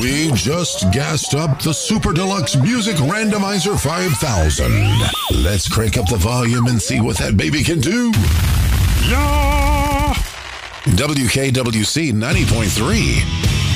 We just gassed up the Super Deluxe Music Randomizer 5000. Let's crank up the volume and see what that baby can do. Yeah! WKWC 90.3.